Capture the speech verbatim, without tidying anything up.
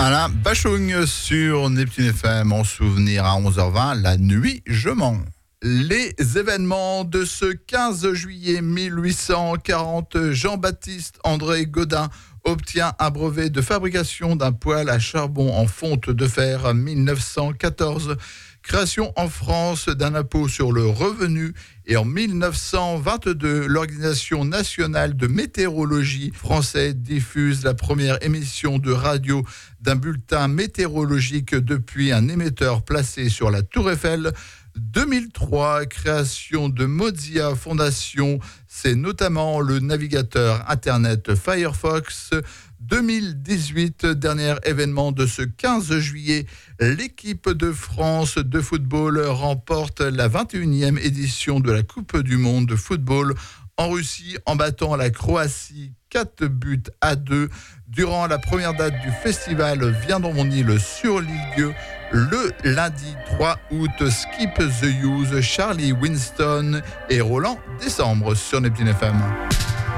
Alain Bachung sur Neptune F M, en souvenir à onze heures vingt, la nuit je mens. Les événements de ce quinze juillet mille huit cent quarante, Jean-Baptiste André Gaudin obtient un brevet de fabrication d'un poêle à charbon en fonte de fer. Mille neuf cent quatorze, création en France d'un impôt sur le revenu. Et en mille neuf cent vingt-deux, l'Organisation nationale de météorologie française diffuse la première émission de radio d'un bulletin météorologique depuis un émetteur placé sur la Tour Eiffel. deux mille trois, création de Mozilla Foundation, c'est notamment le navigateur Internet Firefox. deux mille dix-huit, dernier événement de ce quinze juillet, l'équipe de France de football remporte la vingt et unième édition de la Coupe du monde de football en Russie en battant la Croatie quatre buts à deux. Durant la première date du festival Viens dans mon île sur l'île Dieu, le lundi trois août, Skip the Use, Charlie Winston et Roland Décembre sur Neptune F M.